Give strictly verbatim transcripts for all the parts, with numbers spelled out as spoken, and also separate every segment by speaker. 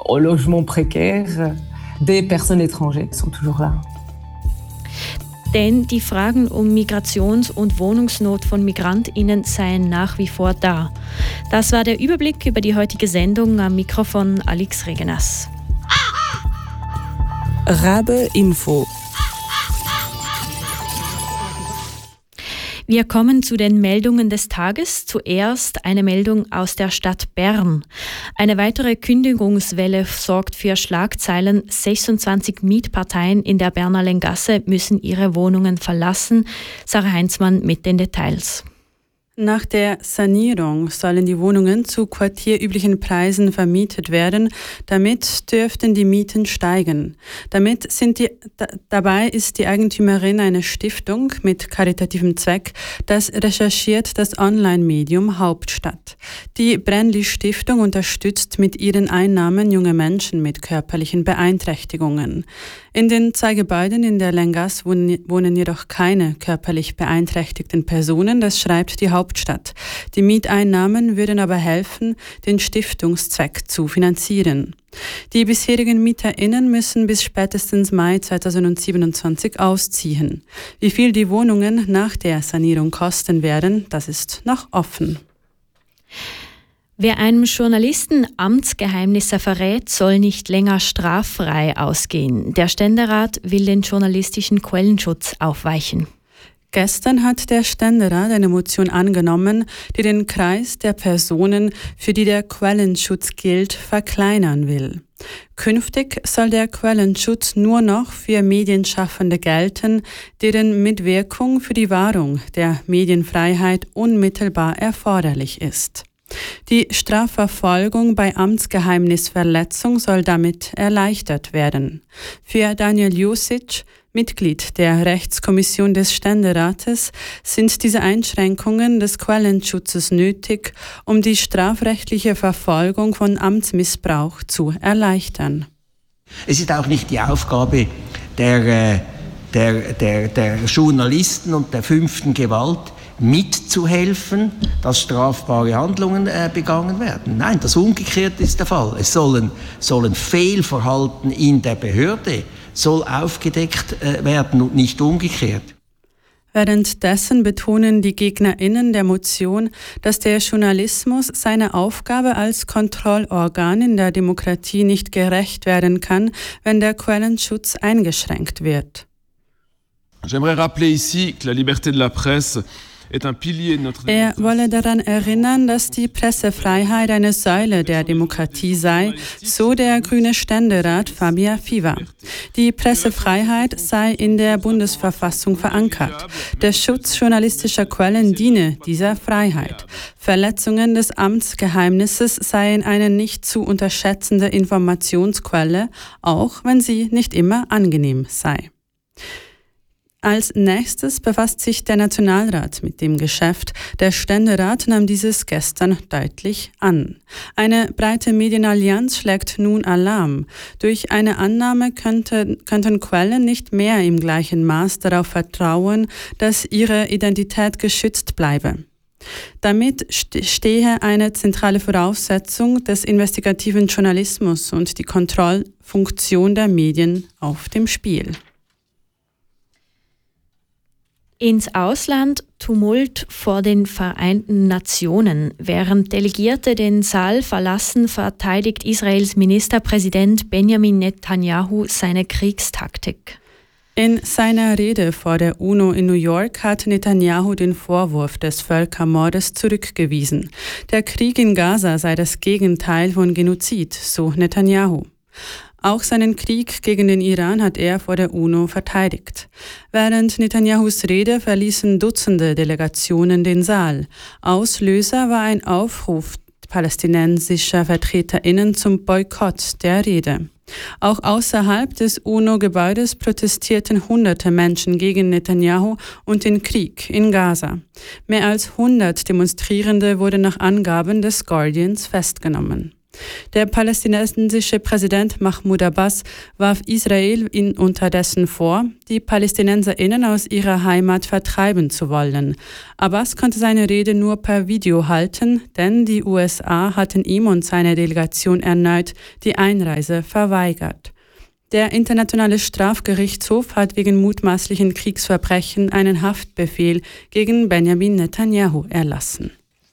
Speaker 1: au logement précaire, des personnes étrangères sont toujours là.
Speaker 2: Denn die Fragen um Migrations- und Wohnungsnot von MigrantInnen seien nach wie vor da. Das war der Überblick über die heutige Sendung. Am Mikrofon Alex Regenas.
Speaker 3: Rabe Info.
Speaker 2: Wir kommen zu den Meldungen des Tages. Zuerst eine Meldung aus der Stadt Bern. Eine weitere Kündigungswelle sorgt für Schlagzeilen. sechsundzwanzig Mietparteien in der Berner Länggasse müssen ihre Wohnungen verlassen. Sarah Heinzmann mit den Details.
Speaker 4: Nach der Sanierung sollen die Wohnungen zu quartierüblichen Preisen vermietet werden. Damit dürften die Mieten steigen. Damit sind die, d- dabei ist die Eigentümerin eine Stiftung mit karitativem Zweck. Das recherchiert das Online-Medium Hauptstadt. Die Brändli-Stiftung unterstützt mit ihren Einnahmen junge Menschen mit körperlichen Beeinträchtigungen. In den zwei Gebäuden in der Länggasse wohnen, wohnen jedoch keine körperlich beeinträchtigten Personen, das schreibt die Hauptstadt. Die Mieteinnahmen würden aber helfen, den Stiftungszweck zu finanzieren. Die bisherigen MieterInnen müssen bis spätestens Mai zweitausendsiebenundzwanzig ausziehen. Wie viel die Wohnungen nach der Sanierung kosten werden, das ist noch offen.
Speaker 2: Wer einem Journalisten Amtsgeheimnisse verrät, soll nicht länger straffrei ausgehen. Der Ständerat will den journalistischen Quellenschutz aufweichen.
Speaker 4: Gestern hat der Ständerat eine Motion angenommen, die den Kreis der Personen, für die der Quellenschutz gilt, verkleinern will. Künftig soll der Quellenschutz nur noch für Medienschaffende gelten, deren Mitwirkung für die Wahrung der Medienfreiheit unmittelbar erforderlich ist. Die Strafverfolgung bei Amtsgeheimnisverletzung soll damit erleichtert werden. Für Daniel Jusic, Mitglied der Rechtskommission des Ständerates, sind diese Einschränkungen des Quellenschutzes nötig, um die strafrechtliche Verfolgung von Amtsmissbrauch zu erleichtern.
Speaker 5: Es ist auch nicht die Aufgabe der, der, der, der Journalisten und der fünften Gewalt, mitzuhelfen, dass strafbare Handlungen äh, begangen werden. Nein, das Umgekehrte ist der Fall. Es sollen, sollen Fehlverhalten in der Behörde soll aufgedeckt äh, werden und nicht umgekehrt.
Speaker 4: Währenddessen betonen die GegnerInnen der Motion, dass der Journalismus seiner Aufgabe als Kontrollorgan in der Demokratie nicht gerecht werden kann, wenn der Quellenschutz eingeschränkt wird.
Speaker 6: J'aimerais rappeler ici que la liberté de la presse
Speaker 4: Er wolle daran erinnern, dass die Pressefreiheit eine Säule der Demokratie sei, so der grüne Ständerat Fabia Fiva. Die Pressefreiheit sei in der Bundesverfassung verankert. Der Schutz journalistischer Quellen diene dieser Freiheit. Verletzungen des Amtsgeheimnisses seien eine nicht zu unterschätzende Informationsquelle, auch wenn sie nicht immer angenehm sei. Als nächstes befasst sich der Nationalrat mit dem Geschäft. Der Ständerat nahm dieses gestern deutlich an. Eine breite Medienallianz schlägt nun Alarm. Durch eine Annahme könnte, könnten Quellen nicht mehr im gleichen Maß darauf vertrauen, dass ihre Identität geschützt bleibe. Damit stehe eine zentrale Voraussetzung des investigativen Journalismus und die Kontrollfunktion der Medien auf dem Spiel.
Speaker 2: Ins Ausland Tumult vor den Vereinten Nationen. Während Delegierte den Saal verlassen, verteidigt Israels Ministerpräsident Benjamin Netanyahu seine Kriegstaktik.
Speaker 4: In seiner Rede vor der UNO in New York hat Netanyahu den Vorwurf des Völkermordes zurückgewiesen. Der Krieg in Gaza sei das Gegenteil von Genozid, so Netanyahu. Auch seinen Krieg gegen den Iran hat er vor der UNO verteidigt. Während Netanyahus Rede verließen Dutzende Delegationen den Saal. Auslöser war ein Aufruf palästinensischer VertreterInnen zum Boykott der Rede. Auch außerhalb des UNO-Gebäudes protestierten hunderte Menschen gegen Netanyahu und den Krieg in Gaza. Mehr als hundert Demonstrierende wurden nach Angaben des Guardians festgenommen. Der palästinensische Präsident Mahmoud Abbas warf Israel in unterdessen vor, die PalästinenserInnen aus ihrer Heimat vertreiben zu wollen. Abbas konnte seine Rede nur per Video halten, denn die U S A hatten ihm und seiner Delegation erneut die Einreise verweigert. Der Internationale Strafgerichtshof hat wegen mutmaßlichen Kriegsverbrechen einen Haftbefehl gegen Benjamin Netanyahu erlassen.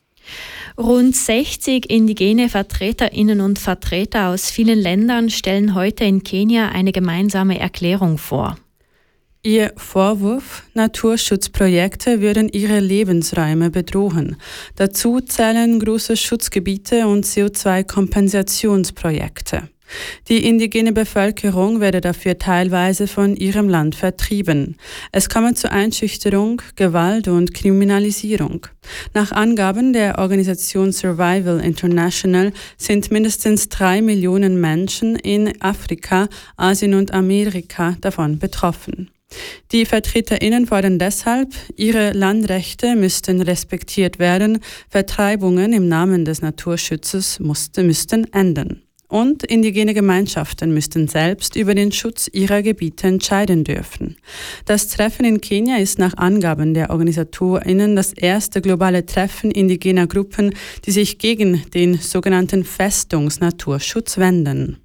Speaker 2: Rund sechzig indigene Vertreterinnen und Vertreter aus vielen Ländern stellen heute in Kenia eine gemeinsame Erklärung vor.
Speaker 4: Ihr Vorwurf: Naturschutzprojekte würden ihre Lebensräume bedrohen. Dazu zählen große Schutzgebiete und C O zwei Kompensationsprojekte. Die indigene Bevölkerung werde dafür teilweise von ihrem Land vertrieben. Es komme zu Einschüchterung, Gewalt und Kriminalisierung. Nach Angaben der Organisation Survival International sind mindestens drei Millionen Menschen in Afrika, Asien und Amerika davon betroffen. Die VertreterInnen fordern deshalb, ihre Landrechte müssten respektiert werden, Vertreibungen im Namen des Naturschutzes mussten, müssten enden. Und indigene Gemeinschaften müssten selbst über den Schutz ihrer Gebiete entscheiden dürfen. Das Treffen in Kenia ist nach Angaben der OrganisatorInnen das erste globale Treffen indigener Gruppen, die sich gegen den sogenannten Festungsnaturschutz wenden.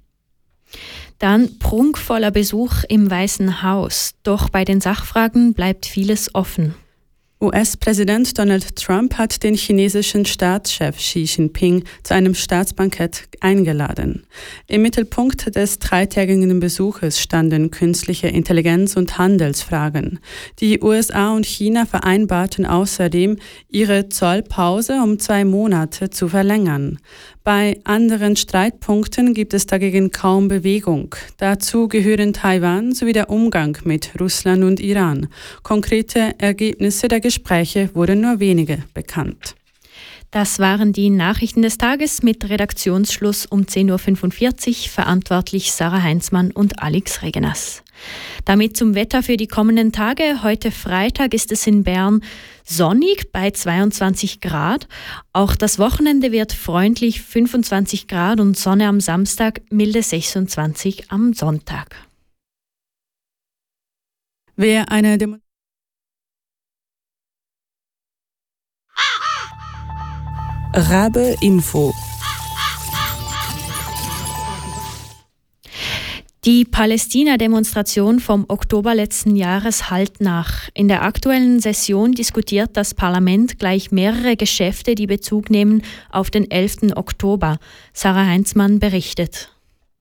Speaker 2: Dann prunkvoller Besuch im Weißen Haus. Doch bei den Sachfragen bleibt vieles offen.
Speaker 4: U S-Präsident Donald Trump hat den chinesischen Staatschef Xi Jinping zu einem Staatsbankett eingeladen. Im Mittelpunkt des dreitägigen Besuches standen künstliche Intelligenz und Handelsfragen. Die U S A und China vereinbarten außerdem, ihre Zollpause um zwei Monate zu verlängern. Bei anderen Streitpunkten gibt es dagegen kaum Bewegung. Dazu gehören Taiwan sowie der Umgang mit Russland und Iran. Konkrete Ergebnisse der Gespräche wurden nur wenige bekannt.
Speaker 2: Das waren die Nachrichten des Tages mit Redaktionsschluss um zehn Uhr fünfundvierzig, verantwortlich Sarah Heinzmann und Alex Regenas. Damit zum Wetter für die kommenden Tage. Heute Freitag ist es in Bern sonnig bei zweiundzwanzig Grad. Auch das Wochenende wird freundlich, fünfundzwanzig Grad und Sonne am Samstag, milde sechsundzwanzig am Sonntag.
Speaker 4: Wer eine Demonstration
Speaker 3: Rabe Info.
Speaker 2: Die Palästina-Demonstration vom Oktober letzten Jahres hallt nach. In der aktuellen Session diskutiert das Parlament gleich mehrere Geschäfte, die Bezug nehmen auf den elften Oktober. Sarah Heinzmann berichtet.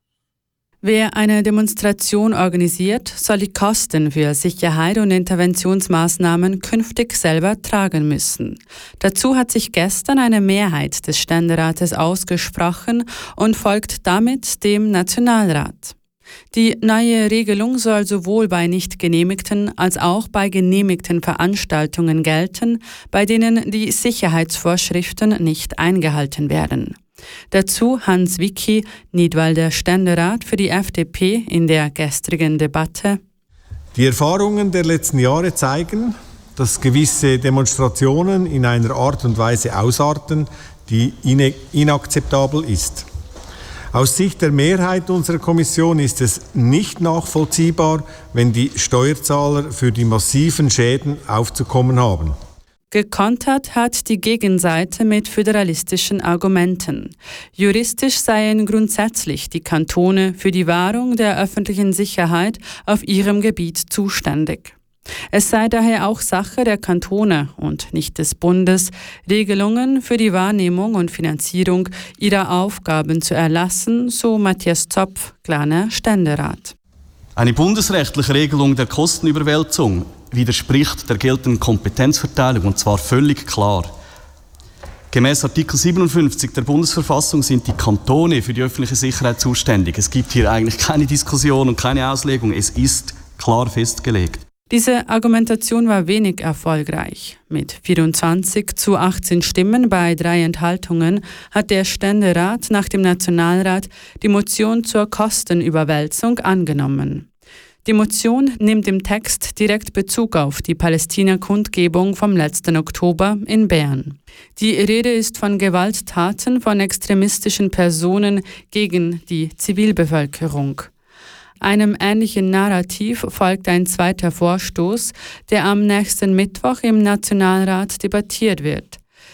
Speaker 4: Wer eine Demonstration organisiert, soll die Kosten für Sicherheit und Interventionsmaßnahmen künftig selber tragen müssen. Dazu hat sich gestern eine Mehrheit des Ständerates ausgesprochen und folgt damit dem Nationalrat. Die neue Regelung soll sowohl bei nicht genehmigten als auch bei genehmigten Veranstaltungen gelten, bei denen die Sicherheitsvorschriften nicht eingehalten werden. Dazu Hans Wicki, Nidwalder Ständerat für die F D P in der gestrigen Debatte.
Speaker 7: Die Erfahrungen der letzten Jahre zeigen, dass gewisse Demonstrationen in einer Art und Weise ausarten, die inakzeptabel ist. Aus Sicht der Mehrheit unserer Kommission ist es nicht nachvollziehbar, wenn die Steuerzahler für die massiven Schäden aufzukommen haben.
Speaker 4: Gekontert hat die Gegenseite mit föderalistischen Argumenten. Juristisch seien grundsätzlich die Kantone für die Wahrung der öffentlichen Sicherheit auf ihrem Gebiet zuständig. Es sei daher auch Sache der Kantone und nicht des Bundes, Regelungen für die Wahrnehmung und Finanzierung ihrer Aufgaben zu erlassen, so Matthias Zopf, Glarner Ständerat.
Speaker 8: Eine bundesrechtliche Regelung der Kostenüberwälzung widerspricht der geltenden Kompetenzverteilung, und zwar völlig klar. Gemäß Artikel siebenundfünfzig der Bundesverfassung sind die Kantone für die öffentliche Sicherheit zuständig. Es gibt hier eigentlich keine Diskussion und keine Auslegung. Es ist klar festgelegt.
Speaker 4: Diese Argumentation war wenig erfolgreich. Mit vierundzwanzig zu achtzehn Stimmen bei drei Enthaltungen hat der Ständerat nach dem Nationalrat die Motion zur Kostenüberwälzung angenommen. Die Motion nimmt im Text direkt Bezug auf die Palästina-Kundgebung vom letzten Oktober in Bern. Die Rede ist von Gewalttaten von extremistischen Personen gegen die Zivilbevölkerung. Einem ähnlichen Narrativ folgt ein zweiter Vorstoß, der am nächsten Mittwoch im Nationalrat debattiert wird.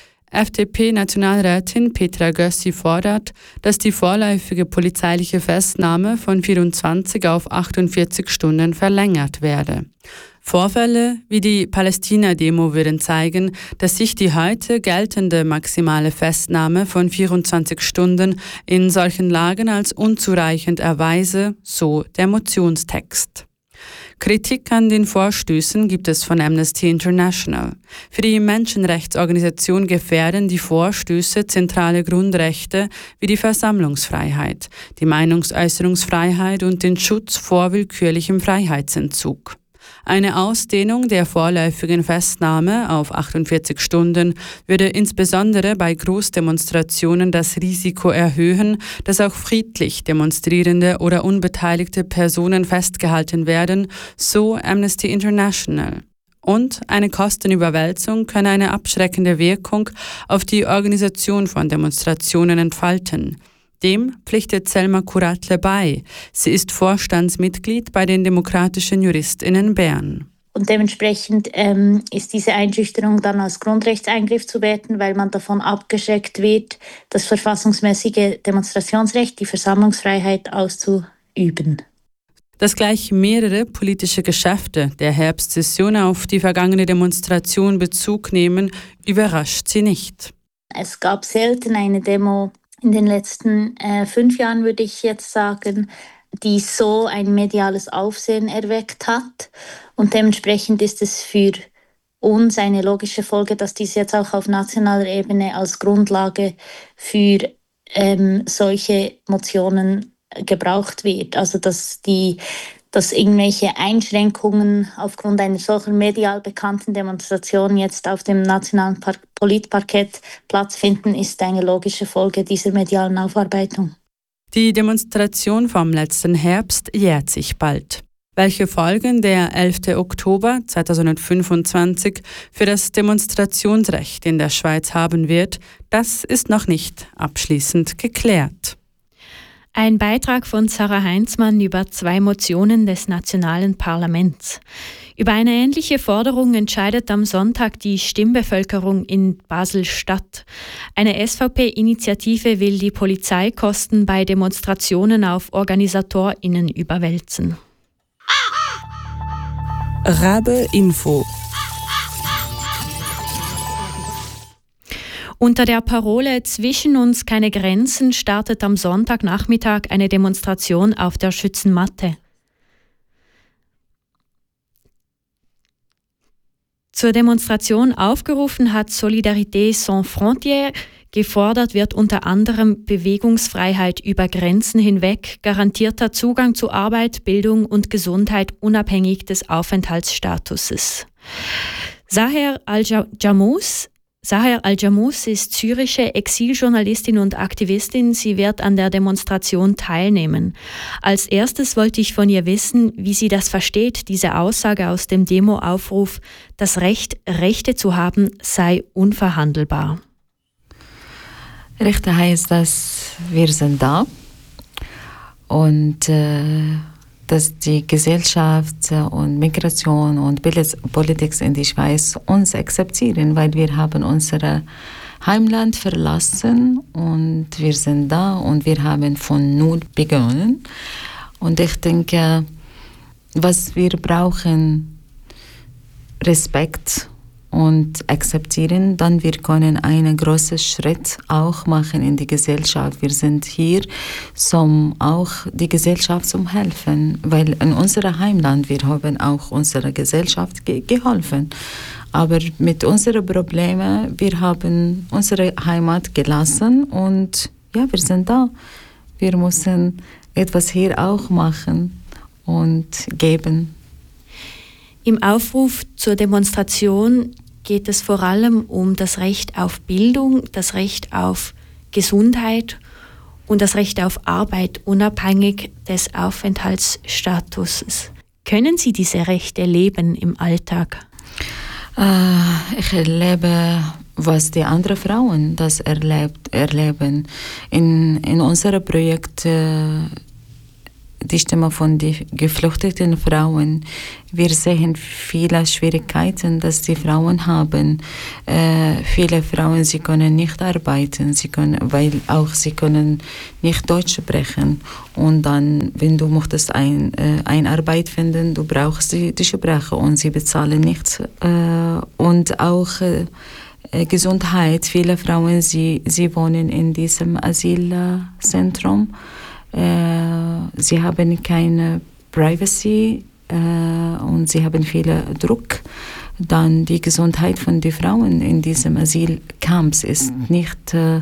Speaker 4: F D P-Nationalrätin Petra Gössi fordert, dass die vorläufige polizeiliche Festnahme von vierundzwanzig auf achtundvierzig Stunden verlängert werde. Vorfälle wie die Palästina-Demo würden zeigen, dass sich die heute geltende maximale Festnahme von vierundzwanzig Stunden in solchen Lagen als unzureichend erweise, so der Motionstext. Kritik an den Vorstößen gibt es von Amnesty International. Für die Menschenrechtsorganisation gefährden die Vorstöße zentrale Grundrechte wie die Versammlungsfreiheit, die Meinungsäußerungsfreiheit und den Schutz vor willkürlichem Freiheitsentzug. Eine Ausdehnung der vorläufigen Festnahme auf achtundvierzig Stunden würde insbesondere bei Großdemonstrationen das Risiko erhöhen, dass auch friedlich demonstrierende oder unbeteiligte Personen festgehalten werden, so Amnesty International. Und eine Kostenüberwälzung könne eine abschreckende Wirkung auf die Organisation von Demonstrationen entfalten. Dem pflichtet Selma Kuratle bei. Sie ist Vorstandsmitglied bei den Demokratischen JuristInnen Bern.
Speaker 9: Und dementsprechend ähm, ist diese Einschüchterung dann als Grundrechtseingriff zu werten, weil man davon abgeschreckt wird, das verfassungsmäßige Demonstrationsrecht, die Versammlungsfreiheit auszuüben.
Speaker 4: Dass gleich mehrere politische Geschäfte der Herbstsession auf die vergangene Demonstration Bezug nehmen, überrascht sie nicht.
Speaker 9: Es gab selten eine Demo in den letzten äh, fünf Jahren, würde ich jetzt sagen, die so ein mediales Aufsehen erweckt hat. Und dementsprechend ist es für uns eine logische Folge, dass dies jetzt auch auf nationaler Ebene als Grundlage für ähm, solche Motionen gebraucht wird. Also dass die dass irgendwelche Einschränkungen aufgrund einer solchen medial bekannten Demonstration jetzt auf dem nationalen Par- Politparkett Platz finden, ist eine logische Folge dieser medialen Aufarbeitung.
Speaker 4: Die Demonstration vom letzten Herbst jährt sich bald. Welche Folgen der elften Oktober zweitausendfünfundzwanzig für das Demonstrationsrecht in der Schweiz haben wird, das ist noch nicht abschließend geklärt.
Speaker 2: Ein Beitrag von Sarah Heinzmann über zwei Motionen des nationalen Parlaments. Über eine ähnliche Forderung entscheidet am Sonntag die Stimmbevölkerung in Basel-Stadt. Eine S V P-Initiative will die Polizeikosten bei Demonstrationen auf OrganisatorInnen überwälzen.
Speaker 3: Rabe Info.
Speaker 2: Unter der Parole „Zwischen uns keine Grenzen“ startet am Sonntagnachmittag eine Demonstration auf der Schützenmatte. Zur Demonstration aufgerufen hat Solidarité Sans Frontières. Gefordert wird unter anderem Bewegungsfreiheit über Grenzen hinweg, garantierter Zugang zu Arbeit, Bildung und Gesundheit unabhängig des Aufenthaltsstatuses. Saher Al-Jamous Saher Al-Jamous ist syrische Exiljournalistin und Aktivistin. Sie wird an der Demonstration teilnehmen. Als erstes wollte ich von ihr wissen, wie sie das versteht, diese Aussage aus dem Demoaufruf, das Recht, Rechte zu haben, sei unverhandelbar.
Speaker 10: Rechte heißt, dass wir sind da und äh dass die Gesellschaft und Migration und Politik in die Schweiz uns akzeptieren, weil wir haben unser Heimland verlassen und wir sind da und wir haben von null begonnen. Und ich denke, was wir brauchen, Respekt und akzeptieren, dann wir können einen großen Schritt auch machen in die Gesellschaft. Wir sind hier, um auch die Gesellschaft zu helfen, weil in unserem Heimland wir haben auch unserer Gesellschaft ge- geholfen. Aber mit unseren Problemen, wir haben unsere Heimat gelassen und ja, wir sind da. Wir müssen etwas hier auch machen und geben.
Speaker 2: Im Aufruf zur Demonstration geht es vor allem um das Recht auf Bildung, das Recht auf Gesundheit und das Recht auf Arbeit, unabhängig des Aufenthaltsstatuses. Können Sie diese Rechte leben im Alltag?
Speaker 10: Äh, ich erlebe, was die anderen Frauen das erlebt, erleben. In, in unserem Projekt äh, die Stimme von den geflüchteten Frauen. Wir sehen viele Schwierigkeiten, dass die Frauen haben. Äh, viele Frauen, sie können nicht arbeiten, sie können, weil auch sie können nicht Deutsch sprechen. Und dann, wenn du möchtest ein, äh, eine Arbeit finden, du brauchst die, die Sprache und sie bezahlen nichts. Äh, und auch äh, Gesundheit. Viele Frauen, sie, sie wohnen in diesem Asylzentrum. Sie haben keine Privacy äh, und sie haben viel Druck. Dann die Gesundheit von den Frauen in diesem Asylcamps ist nicht äh,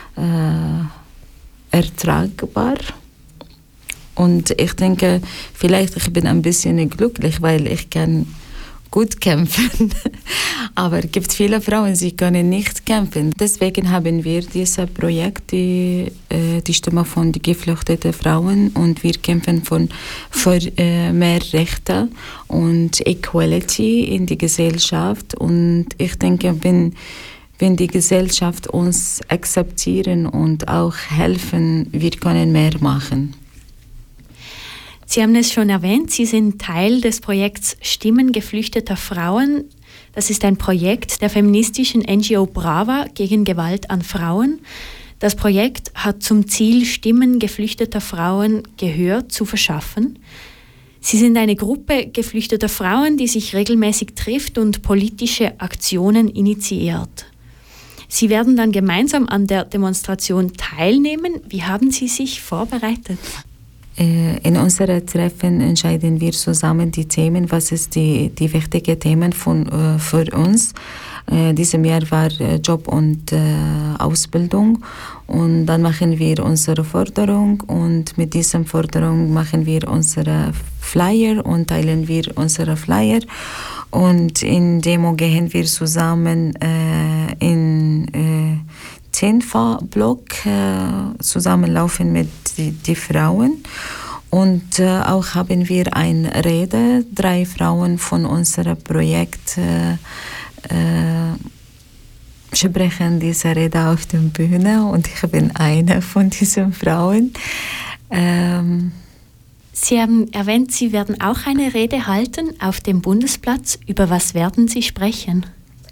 Speaker 10: ertragbar. Und ich denke, vielleicht ich bin ein bisschen glücklich, weil ich kann gut kämpfen. Aber es gibt viele Frauen, die können nicht kämpfen. Deswegen haben wir dieses Projekt, die, äh, die Stimme von den geflüchteten Frauen, und wir kämpfen von, für äh, mehr Rechte und Equality in die Gesellschaft. Und ich denke, wenn, wenn die Gesellschaft uns akzeptieren und auch helfen, wir können mehr machen.
Speaker 2: Sie haben es schon erwähnt, Sie sind Teil des Projekts Stimmen geflüchteter Frauen. Das ist ein Projekt der feministischen N G O Brava gegen Gewalt an Frauen. Das Projekt hat zum Ziel, Stimmen geflüchteter Frauen Gehör zu verschaffen. Sie sind eine Gruppe geflüchteter Frauen, die sich regelmäßig trifft und politische Aktionen initiiert. Sie werden dann gemeinsam an der Demonstration teilnehmen. Wie haben Sie sich vorbereitet?
Speaker 10: In unseren Treffen entscheiden wir zusammen die Themen, was ist die, die wichtigen Themen von, äh, für uns. Äh, diesem Jahr war äh, Job und äh, Ausbildung, und dann machen wir unsere Forderung, und mit dieser Forderung machen wir unsere Flyer und teilen wir unsere Flyer, und in Demo gehen wir zusammen äh, in äh, Tenfa-Block äh, zusammenlaufen mit die, die Frauen. Und äh, auch haben wir eine Rede, drei Frauen von unserem Projekt äh, äh, sprechen diese Rede auf der Bühne, und ich bin eine von diesen Frauen. Ähm
Speaker 2: Sie haben erwähnt, Sie werden auch eine Rede halten auf dem Bundesplatz. Über was werden Sie sprechen?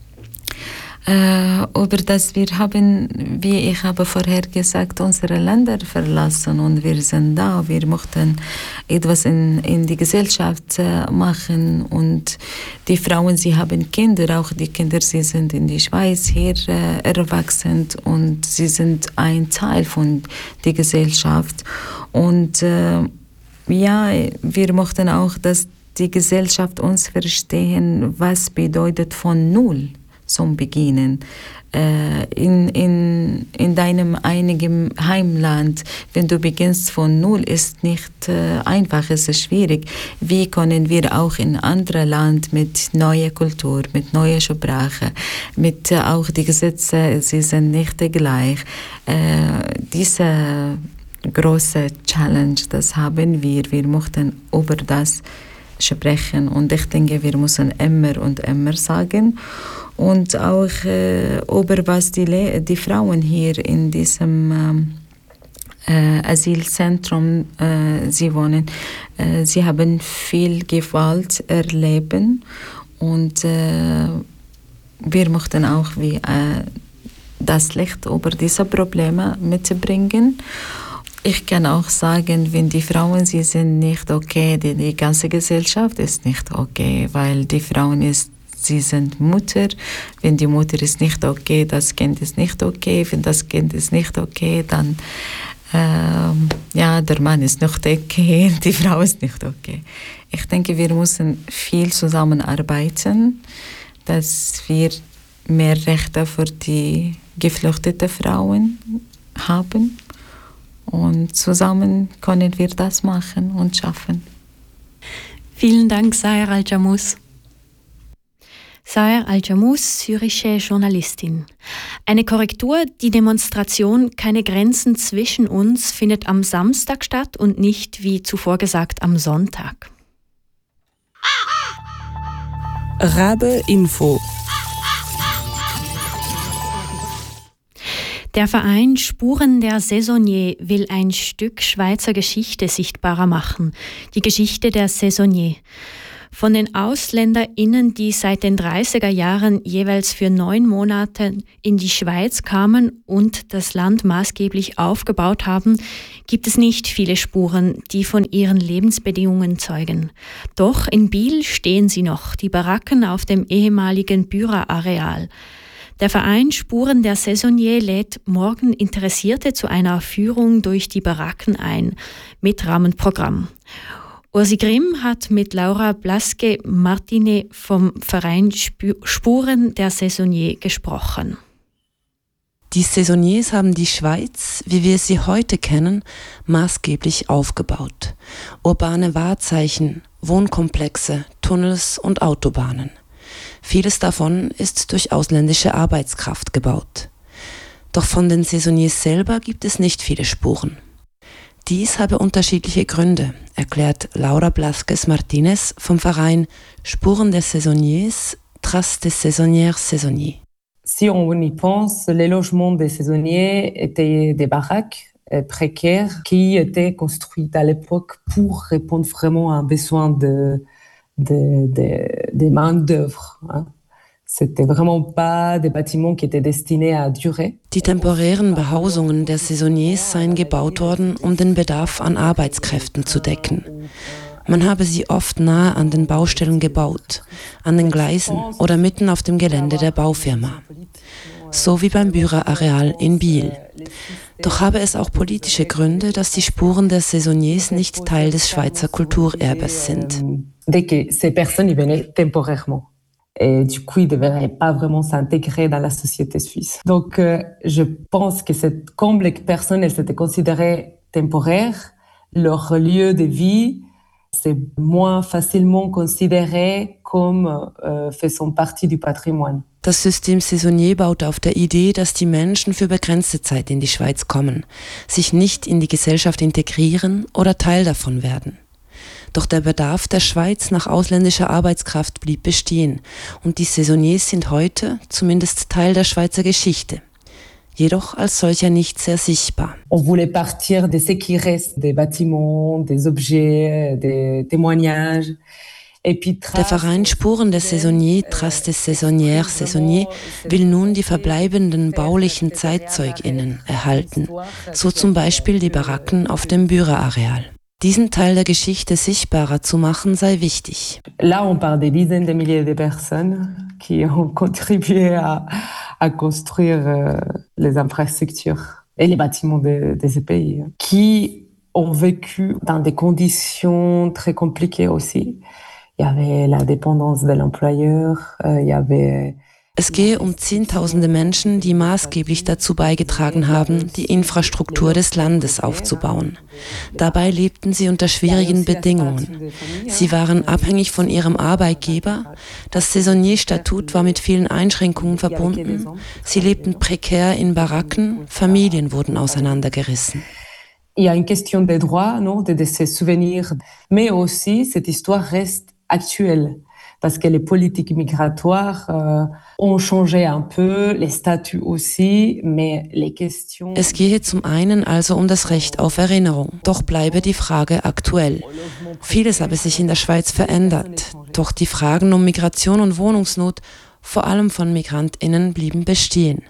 Speaker 10: Äh, über das wir haben, wie ich habe vorher gesagt, unsere Länder verlassen, und wir sind da. Wir möchten etwas in, in die Gesellschaft äh, machen, und die Frauen, sie haben Kinder, auch die Kinder, sie sind in die Schweiz hier äh, erwachsen, und sie sind ein Teil von der Gesellschaft. Und äh, ja, wir möchten auch, dass die Gesellschaft uns verstehen, was bedeutet von Null zum Beginnen. Äh, in, in, in deinem einigen Heimland, wenn du beginnst von Null, ist nicht äh, einfach, es ist schwierig. Wie können wir auch in anderen Land mit neuer Kultur, mit neuer Sprache, mit äh, auch die Gesetze, sie sind nicht gleich. Äh, diese große Challenge, das haben wir. Wir möchten über das sprechen, und ich denke, wir müssen immer und immer sagen. Und auch äh, über was die, Le- die Frauen hier in diesem äh, Asylzentrum äh, sie wohnen. Äh, sie haben viel Gewalt erleben, und äh, wir möchten auch wie, äh, das Licht über diese Probleme mitbringen. Ich kann auch sagen, wenn die Frauen, sie sind nicht okay, die, die ganze Gesellschaft ist nicht okay, weil die Frauen ist, sie sind Mutter. Wenn die Mutter ist nicht okay, das Kind ist nicht okay. Wenn das Kind ist nicht okay, dann ähm, ja, der Mann ist nicht okay, die Frau ist nicht okay. Ich denke, wir müssen viel zusammenarbeiten, dass wir mehr Rechte für die geflüchteten Frauen haben. Und zusammen können wir das machen und schaffen.
Speaker 2: Vielen Dank, Saher Al-Jamous. Saher Al-Jamous, syrische Journalistin. Eine Korrektur, die Demonstration Keine Grenzen zwischen uns findet am Samstag statt und nicht, wie zuvor gesagt, am Sonntag.
Speaker 3: Rabe Info.
Speaker 2: Der Verein Spuren der Saisonniers will ein Stück Schweizer Geschichte sichtbarer machen, die Geschichte der Saisonniers. Von den AusländerInnen, die seit den dreißiger Jahren jeweils für neun Monate in die Schweiz kamen und das Land maßgeblich aufgebaut haben, gibt es nicht viele Spuren, die von ihren Lebensbedingungen zeugen. Doch in Biel stehen sie noch, die Baracken auf dem ehemaligen Büra-Areal. Der Verein Spuren der Saisonniers lädt morgen Interessierte zu einer Führung durch die Baracken ein, mit Rahmenprogramm. Ursi Grimm hat mit Laura Blasque-Martinet vom Verein Spuren der Saisonniers gesprochen.
Speaker 11: Die Saisonniers haben die Schweiz, wie wir sie heute kennen, maßgeblich aufgebaut. Urbane Wahrzeichen, Wohnkomplexe, Tunnels und Autobahnen. Vieles davon ist durch ausländische Arbeitskraft gebaut. Doch von den Saisonniers selber gibt es nicht viele Spuren. Dies habe unterschiedliche Gründe, erklärt Laura Blasques-Martinez vom Verein Spuren des Saisonniers, Traces des Saisonnières Saisonniers.
Speaker 1: Si on y pense, les logements des saisonniers étaient des baraques précaires qui étaient construites à l'époque pour répondre vraiment à un besoin de, de, de, de main-d'œuvre. Hein. C'était vraiment pas des bâtiments qui étaient destinés à durer.
Speaker 11: Die temporären Behausungen der Saisonniers seien gebaut worden, um den Bedarf an Arbeitskräften zu decken. Man habe sie oft nahe an den Baustellen gebaut, an den Gleisen oder mitten auf dem Gelände der Baufirma. So wie beim Büra-Areal in Biel. Doch habe es auch politische Gründe, dass die Spuren der Saisonniers nicht Teil des Schweizer Kulturerbes sind.
Speaker 1: Dès que ces personnes y venaient temporairement. Et du coup, ils ne devraient pas vraiment s'intégrer dans la société suisse. Donc, euh, je pense que cette, comme les personnes, elles s'étaient considérées temporaires, leur lieu de vie, c'est moins facilement considéré comme euh, faisant partie du patrimoine.
Speaker 11: Das System Saisonnier baut auf der Idee, dass die Menschen für begrenzte Zeit in die Schweiz kommen, sich nicht in die Gesellschaft integrieren oder Teil davon werden. Doch der Bedarf der Schweiz nach ausländischer Arbeitskraft blieb bestehen und die Saisonniers sind heute zumindest Teil der Schweizer Geschichte, jedoch als solcher nicht sehr sichtbar.
Speaker 1: On voulait partir de ce qui reste, des bâtiments, des objets, des témoignages.
Speaker 11: Der Verein Spuren des Saisonniers, Traces des Saisonnières Saisonniers, will nun die verbleibenden baulichen ZeitzeugInnen erhalten, so zum Beispiel die Baracken auf dem Büra-Areal. Diesen Teil der Geschichte sichtbarer zu machen, sei wichtig.
Speaker 1: Là, on parle des dizaines de milliers de personnes qui ont contribué à, à construire euh, les infrastructures et les bâtiments de, de ce pays, qui ont vécu dans des conditions très compliquées aussi. Il y avait la dépendance de l'employeur, euh, il y avait...
Speaker 11: Es gehe um Zehntausende Menschen, die maßgeblich dazu beigetragen haben, die Infrastruktur des Landes aufzubauen. Dabei lebten sie unter schwierigen Bedingungen. Sie waren abhängig von ihrem Arbeitgeber. Das Saisonnier-Statut war mit vielen Einschränkungen verbunden. Sie lebten prekär in Baracken, Familien wurden auseinandergerissen.
Speaker 1: Il y a une question des droits, non, de, de se souvenir, mais aussi cette histoire reste actuelle. Parce que les politiques migratoires euh, ont changé un peu, les statuts aussi, mais les questions...
Speaker 11: Es gehe zum einen also um das Recht auf Erinnerung, doch bleibe die Frage aktuell. Vieles habe sich in der Schweiz verändert, doch die Fragen um Migration und Wohnungsnot, vor allem von MigrantInnen, blieben bestehen.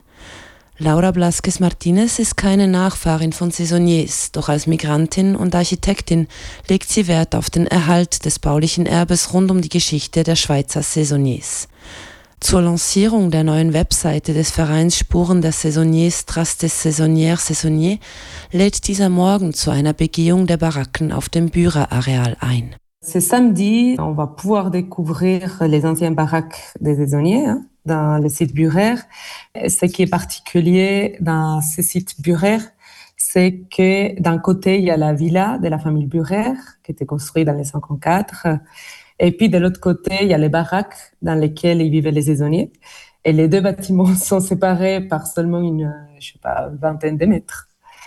Speaker 11: Laura Blasques-Martinez ist keine Nachfahrin von Saisonniers, doch als Migrantin und Architektin legt sie Wert auf den Erhalt des baulichen Erbes rund um die Geschichte der Schweizer Saisonniers. Zur Lancierung der neuen Webseite des Vereins Spuren der Saisonniers, Traces des Saisonnières Saisonniers lädt dieser morgen zu einer Begehung der Baracken auf dem Büra-Areal ein.
Speaker 1: Ce samedi, on va pouvoir découvrir les anciennes baraques des saisonniers hein, dans le site Büraire. Ce qui est particulier dans ce site Büraire, c'est que d'un côté, il y a la villa de la famille Büraire qui était construite dans les cinquante-quatre. Et puis de l'autre côté, il y a les baraques dans lesquelles ils vivaient les saisonniers. Et les deux bâtiments sont séparés par seulement une, je sais pas, vingtaine de mètres.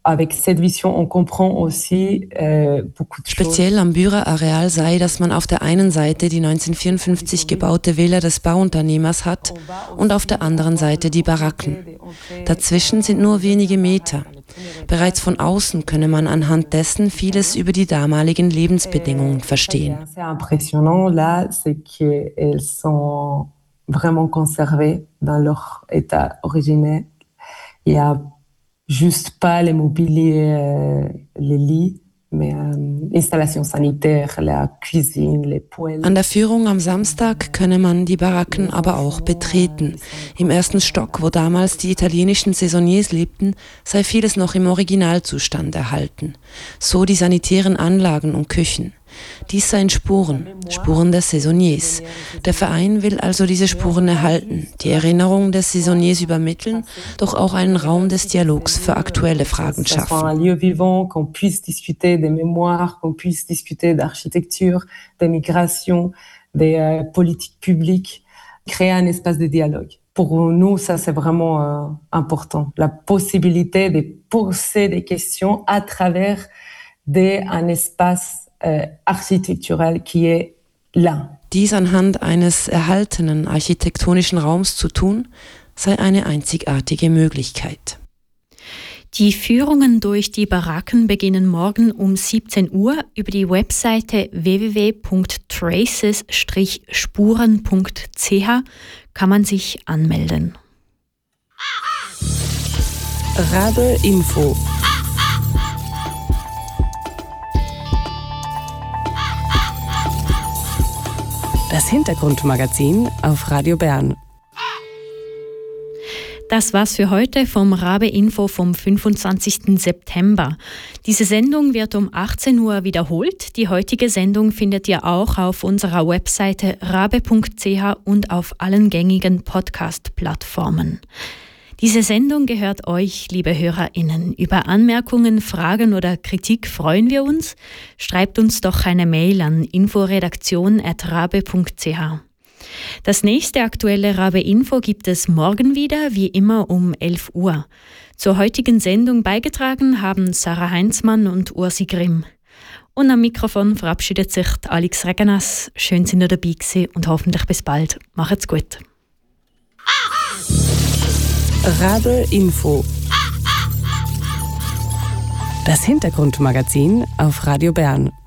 Speaker 1: avec cette vision, on comprend aussi euh, beaucoup de choses.
Speaker 11: Speziell am Bührer Areal sei, dass man auf der einen Seite die neunzehnhundertvierundfünfzig gebaute Villa des Bauunternehmers hat und auf der anderen Seite die Baracken. Dazwischen sind nur wenige Meter. Bereits von außen könne man anhand dessen vieles über die damaligen Lebensbedingungen verstehen.
Speaker 1: C'est impressionnant là, c'est qu'elles sont vraiment conservées dans leur état originel. Il y a juste pas les mobiliers, euh, les lits, mais euh, Installations sanitaires, la cuisine, les poêles.
Speaker 11: An der Führung am Samstag könne man die Baracken aber auch betreten. Im ersten Stock, wo damals die italienischen Saisonniers lebten, sei vieles noch im Originalzustand erhalten. So die sanitären Anlagen und Küchen. Dies seien Spuren, Spuren der Saisonniers. Der Verein will also diese Spuren erhalten, die Erinnerungen der Saisonniers übermitteln, doch auch einen Raum des Dialogs für aktuelle Fragen schaffen.
Speaker 1: Un lieu vivant, qu'on puisse discuter des mémoires, qu'on puisse discuter d'architecture, des migrations, des euh, politiques publiques, créer un espace de dialogue. Pour nous, ça c'est vraiment euh, important. La possibilité de poser des questions à travers des, un espace Äh, architectural qui est là.
Speaker 11: Dies anhand eines erhaltenen architektonischen Raums zu tun, sei eine einzigartige Möglichkeit.
Speaker 2: Die Führungen durch die Baracken beginnen morgen um siebzehn Uhr. Über die Webseite w w w punkt traces Strich spuren punkt c h kann man sich anmelden.
Speaker 3: Rabe Info. Das Hintergrundmagazin auf Radio Bern.
Speaker 2: Das war's für heute vom Rabe Info vom fünfundzwanzigsten September. Diese Sendung wird um achtzehn Uhr wiederholt. Die heutige Sendung findet ihr auch auf unserer Webseite rabe punkt c h und auf allen gängigen Podcast-Plattformen. Diese Sendung gehört euch, liebe HörerInnen. Über Anmerkungen, Fragen oder Kritik freuen wir uns. Schreibt uns doch eine Mail an inforedaktion at rabe punkt c h. Das nächste aktuelle Rabe Info gibt es morgen wieder, wie immer um elf Uhr. Zur heutigen Sendung beigetragen haben Sarah Heinzmann und Ursi Grimm. Und am Mikrofon verabschiedet sich Alex Regenas. Schön, sind ihr dabei gewesen und hoffentlich bis bald. Macht's gut.
Speaker 3: Rabe Info. Das Hintergrundmagazin auf Radio Bern.